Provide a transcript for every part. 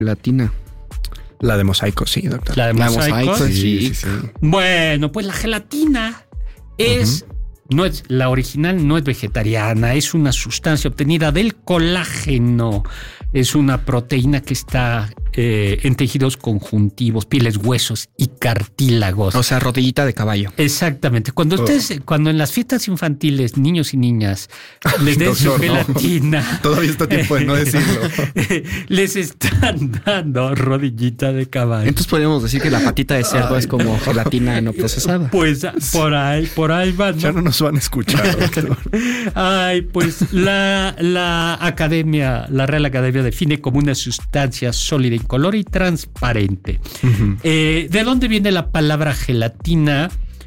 Gelatina. La de mosaico, sí, doctor. La de mosaico. Sí. Bueno, pues la gelatina es... No es la original, no es vegetariana, es una sustancia obtenida del colágeno. Es una proteína que está en tejidos conjuntivos, pieles, huesos y cartílagos. O sea, rodillita de caballo. Exactamente. Cuando en las fiestas infantiles, niños y niñas les den su gelatina. No. Todavía está tiempo de no decirlo. Les están dando rodillita de caballo. Entonces podríamos decir que la patita de cerdo es como gelatina no procesada. Pues por ahí van, ¿no? Ya no nos van a escuchar, doctor. Ay, pues la Real Academia define como una sustancia sólida, incolora y transparente. Uh-huh. ¿De dónde viene la palabra gelatina?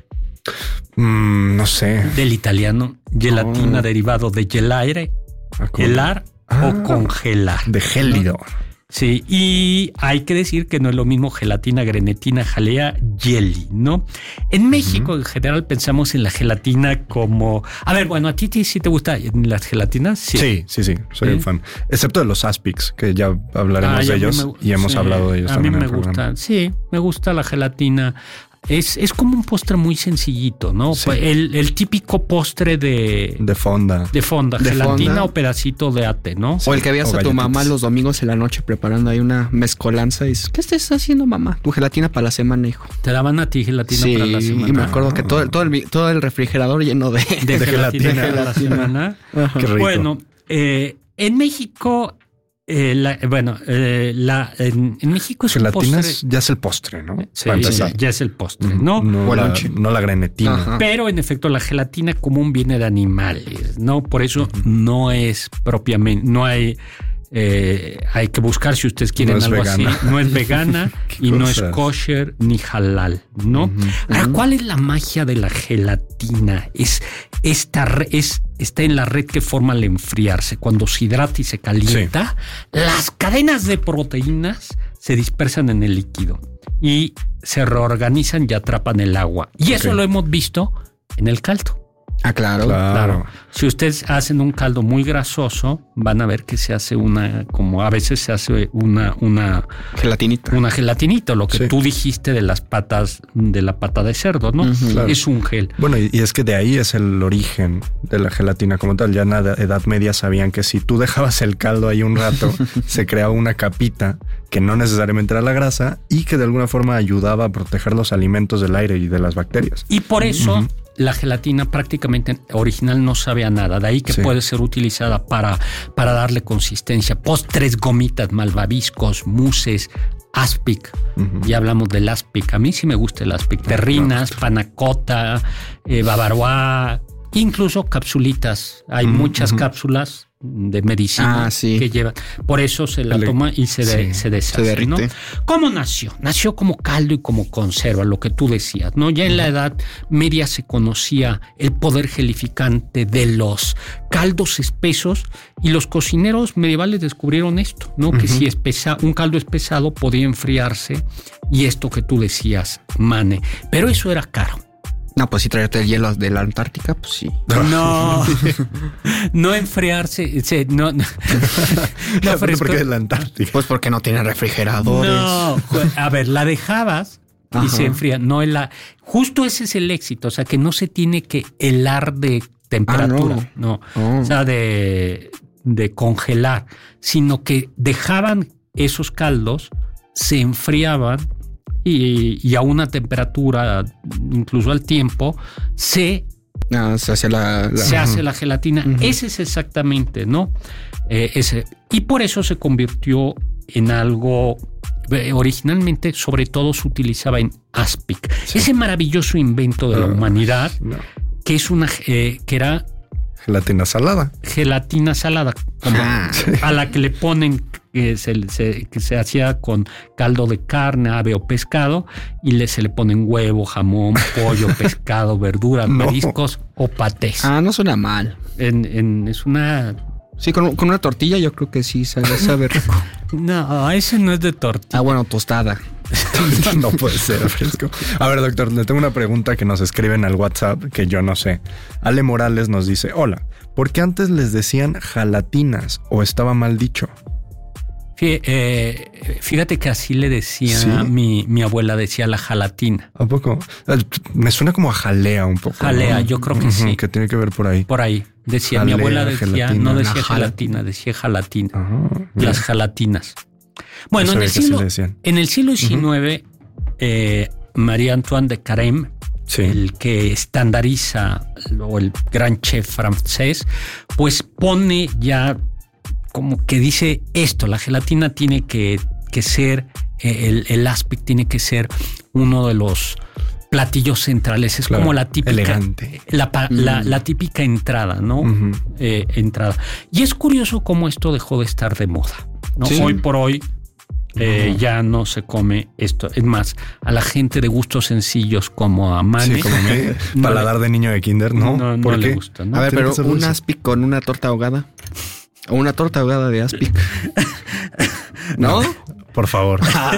No sé. Del italiano. Gelatina, derivado de gelare, helar o congelar. De gélido. ¿No? Sí, y hay que decir que no es lo mismo gelatina, grenetina, jalea, jelly, ¿no? En México, en general, pensamos en la gelatina como... A ver, bueno, ¿a ti sí te gustan las gelatinas? Sí, soy un fan. Excepto de los Aspics, que ya hablaremos de ellos y hemos hablado de ellos también. A mí me gustan, sí, me gusta la gelatina. Es como un postre muy sencillito, ¿no? Sí. El típico postre de fonda. De gelatina o pedacito de ate, ¿no? O el que veías a tu mamá los domingos en la noche preparando ahí una mezcolanza y dices, ¿qué estás haciendo, mamá? Tu gelatina para la semana, hijo. Te daban a ti gelatina para la semana. Y me acuerdo que todo el refrigerador lleno de gelatina para la semana. Qué rico. Bueno, en México... en México es gelatina un postre. Ya es el postre, ¿no? Sí, ya es el postre, ¿no? No la grenetina. Ajá. Pero en efecto la gelatina común viene de animales, ¿no? Por eso no es propiamente, no hay que buscar si ustedes quieren algo vegana. Así. No es vegana y no es kosher ni halal, ¿no? Ahora, ¿cuál es la magia de la gelatina? Está en la red que forma al enfriarse. Cuando se hidrata y se calienta, las cadenas de proteínas se dispersan en el líquido y se reorganizan y atrapan el agua. Y eso lo hemos visto en el caldo. Ah, claro. Si ustedes hacen un caldo muy grasoso, van a ver que se hace a veces se hace una gelatinita. Una gelatinita, lo que tú dijiste de la pata de cerdo, ¿no? Claro. Es un gel. Bueno, y es que de ahí es el origen de la gelatina como tal. Ya en la Edad Media sabían que si tú dejabas el caldo ahí un rato, se creaba una capita que no necesariamente era la grasa y que de alguna forma ayudaba a proteger los alimentos del aire y de las bacterias. Y por eso la gelatina prácticamente original no sabe a nada. De ahí que puede ser utilizada para darle consistencia. Postres, gomitas, malvaviscos, mousses, aspic. Ya hablamos del aspic. A mí sí me gusta el aspic. Terrinas, panacota, bavarois, incluso capsulitas. Hay muchas cápsulas de medicina que llevan. Por eso se la toma y se deshace, ¿no? ¿Cómo nació? Nació como caldo y como conserva, lo que tú decías, ¿no? Ya en la Edad Media se conocía el poder gelificante de los caldos espesos y los cocineros medievales descubrieron esto, ¿no? Que si un caldo es pesado podía enfriarse y esto que tú decías, mane. Pero eso era caro. No, pues si traerte el hielo de la Antártica, pues sí. No enfriarse. No ¿Por qué de la Antártica? Pues porque no tiene refrigeradores. No, a ver, la dejabas y se enfría. Justo ese es el éxito. O sea, que no se tiene que helar de temperatura. O sea, de congelar. Sino que dejaban esos caldos, se enfriaban. Y a una temperatura, incluso al tiempo, se hace la gelatina. Ese es exactamente, ¿no? Y por eso se convirtió en algo... Originalmente, sobre todo, se utilizaba en aspic. Ese maravilloso invento de la humanidad, que es que era... Gelatina salada. A la que le ponen... que se hacía con caldo de carne, ave o pescado, y se le ponen huevo, jamón, pollo, pescado, verduras, mariscos o patés. No suena mal. Es una... Sí, con una tortilla yo creo que sí sabe rico. No, ese no es de tortilla. Bueno, tostada. No puede ser fresco. A ver, doctor, le tengo una pregunta que nos escriben al WhatsApp que yo no sé. Ale Morales nos dice, hola, ¿por qué antes les decían jalatinas o estaba mal dicho? Fíjate que así le decía mi abuela, decía la gelatina. ¿A poco? Me suena como a jalea un poco. Jalea, ¿no? Yo creo que sí. Que tiene que ver por ahí. Por ahí. Decía, jalea, mi abuela decía, gelatina. No decía gelatina, decía gelatina. Las gelatinas. Bueno, en el siglo XIX, María Antoine de Carême, el que estandariza o el gran chef francés, pues pone ya como que dice esto, la gelatina tiene que ser, el aspic tiene que ser uno de los platillos centrales, es como la típica elegante. La típica entrada, ¿no? Entrada. Y es curioso cómo esto dejó de estar de moda, ¿no? Sí. Hoy por hoy ya no se come esto. Es más, a la gente de gustos sencillos como a Mane, paladar de niño de kinder, ¿no? No le gusta, ¿no? A ver, pero un aspic con una torta ahogada. O una torta ahogada de aspic. ¿No? Por favor.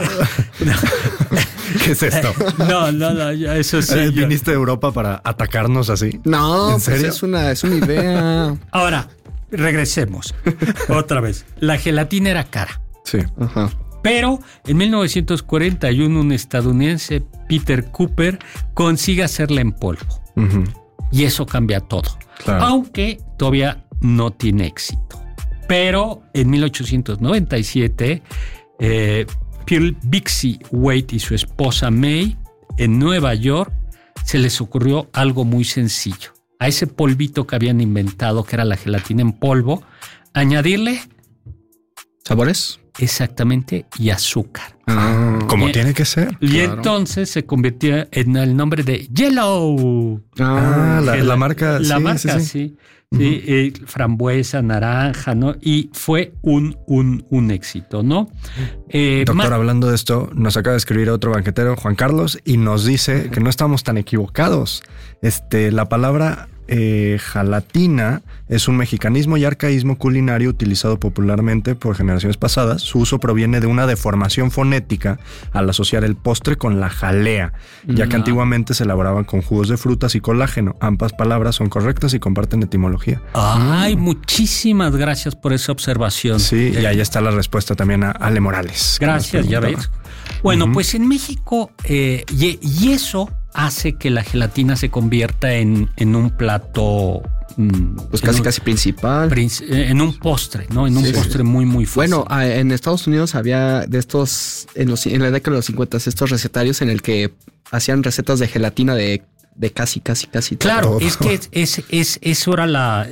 ¿Qué es esto? No, eso sí. ¿Viniste de Europa para atacarnos así? No, ¿en serio? Pues es una idea. Ahora, regresemos. Otra vez. La gelatina era cara. Sí. Ajá. Pero en 1941 un estadounidense, Peter Cooper, consigue hacerla en polvo. Y eso cambia todo. Claro. Aunque todavía no tiene éxito. Pero en 1897, Pearl Bixby Wade y su esposa May, en Nueva York, se les ocurrió algo muy sencillo. A ese polvito que habían inventado, que era la gelatina en polvo, añadirle... ¿Sabores? Exactamente, y azúcar. Como tiene que ser. Y entonces se convirtió en el nombre de Yellow. La marca. La marca, sí. Sí, frambuesa, naranja, ¿no? Y fue un éxito, ¿no? Doctor, hablando de esto, nos acaba de escribir otro banquetero, Juan Carlos, y nos dice que no estamos tan equivocados. La palabra gelatina es un mexicanismo y arcaísmo culinario utilizado popularmente por generaciones pasadas. Su uso proviene de una deformación fonética al asociar el postre con la jalea, ya que antiguamente se elaboraban con jugos de frutas y colágeno. Ambas palabras son correctas y comparten etimología. Ay, muchísimas gracias por esa observación. Sí, y ahí está la respuesta también a Ale Morales. Gracias, ya ves. Bueno, pues en México, y eso hace que la gelatina se convierta en un plato... Pues casi principal. En un postre, ¿no? En un postre muy fácil. Bueno, en Estados Unidos había de estos, en la década de los 50, estos recetarios en el que hacían recetas de gelatina de casi. Claro, es que eso era la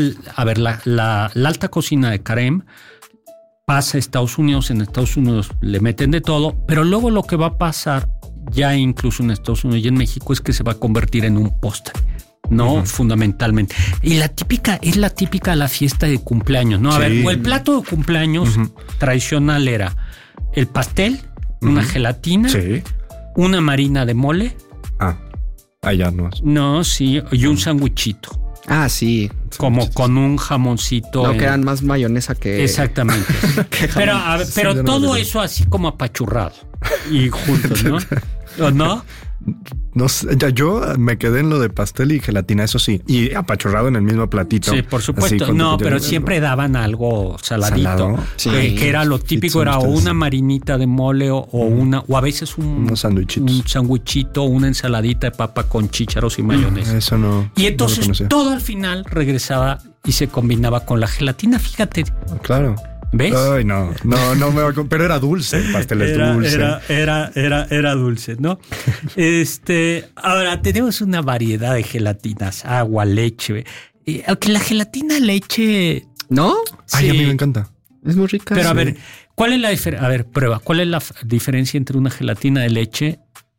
alta cocina de Carême. Pasa a Estados Unidos, en Estados Unidos le meten de todo, pero luego lo que va a pasar ya incluso en Estados Unidos y en México es que se va a convertir en un postre, ¿no? Fundamentalmente. Y la típica la fiesta de cumpleaños, ¿no? A ver, el plato de cumpleaños tradicional era el pastel, una gelatina, una marina de mole. Allá no. No, sí, y un sandwichito. Sí. Como con un jamoncito. No, que eran más mayonesa que... Exactamente. pero todo eso así como apachurrado y juntos, ¿no? ¿O no? No sé, yo me quedé en lo de pastel y gelatina, eso sí, y apachurrado en el mismo platito. Sí, por supuesto. No, pero siempre daban algo saladito. Que era lo típico, era o una marinita de mole o a veces un sandwichito, una ensaladita de papa con chícharos y mayonesa. Eso no. Y entonces todo al final regresaba y se combinaba con la gelatina, fíjate. Claro. ¿Ves? Ay, no me va a... Pero era dulce, el pastel es dulce. Era dulce, ¿no? Ahora tenemos una variedad de gelatinas, agua, leche. Aunque la gelatina leche... ¿No? Ay, a mí me encanta. Es muy rica. Pero a ver, ¿cuál es la diferencia? A ver, prueba. ¿Cuál es la diferencia entre una gelatina de leche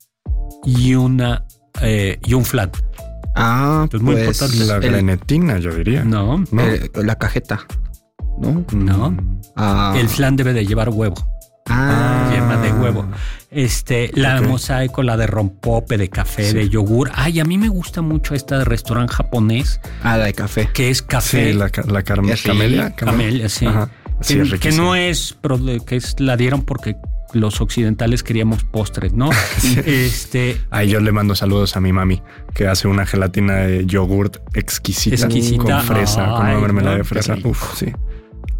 y un flan? Pues muy importante. La grenetina, yo diría. No. La cajeta. No. El flan debe de llevar huevo. Yema de huevo. La mosaico, la de rompope, de café, de yogur. A mí me gusta mucho esta de restaurante japonés. La de café. Que es café. Sí, la camelia. Camelia, sí. Ajá. Sí, que no es, que la dieron porque los occidentales queríamos postres, ¿no? Ahí yo le mando saludos a mi mami, que hace una gelatina de yogurt exquisita. Con fresa, con una mermelada de fresa. Uf, sí.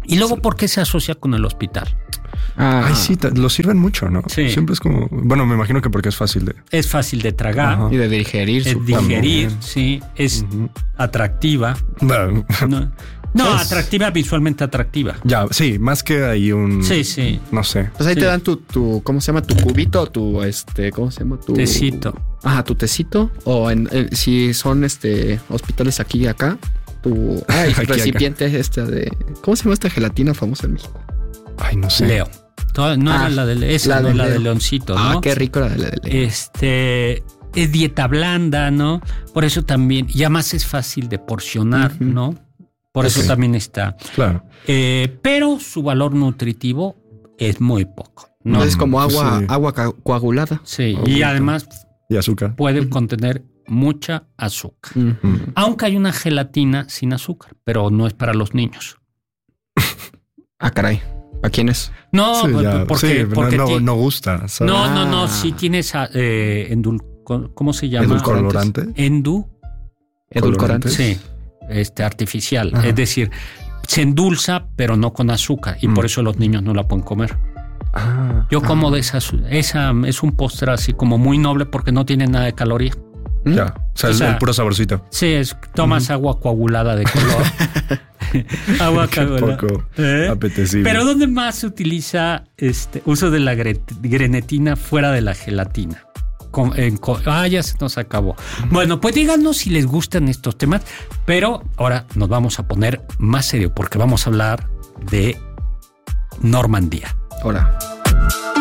Y luego, ¿por qué se asocia con el hospital? Ay, sí, lo sirven mucho, ¿no? Sí. Siempre es como... Bueno, me imagino que porque es fácil de... Es fácil de tragar. Ajá. Y de digerir. Es supongo. digerir, sí. Es atractiva. No, atractiva, visualmente atractiva. Ya, sí, más que hay un... Sí. No sé. Pues ahí Sí. te dan tu, ¿cómo se llama? Tu cubito, ¿cómo se llama? Tu Tecito. Ajá, tu tecito. O si son hospitales aquí y acá, tu Aquí, recipiente de... ¿Cómo se llama esta gelatina famosa en México? Ay, no sé. Leo. No era la de esa, no la de Leoncito, ¿no? Qué rico la de Leo. Es dieta blanda, ¿no? Por eso también, y además es fácil de porcionar, ¿no? Por eso también está. Claro. Pero su valor nutritivo es muy poco. No es como pues agua coagulada. Sí, y además Y azúcar. puede contener mucha azúcar. Aunque hay una gelatina sin azúcar, pero no es para los niños. Caray. ¿A quiénes? No, Sí, ya. porque no gusta. ¿sabes? no, si tienes ¿cómo se llama? ¿Edulcorante? Edulcorante. Sí, artificial. Ajá. Es decir, se endulza, pero no con azúcar, y por eso los niños no la pueden comer. Yo como de esa es un postre así como muy noble porque no tiene nada de caloría. Ya. O sea, el puro saborcito. Sí, tomas agua coagulada de color. Agua coagulada. Poco apetecible. Pero ¿dónde más se utiliza uso de la grenetina fuera de la gelatina? Ya se nos acabó. Bueno, pues díganos si les gustan estos temas, pero ahora nos vamos a poner más serio porque vamos a hablar de Normandía. Hola.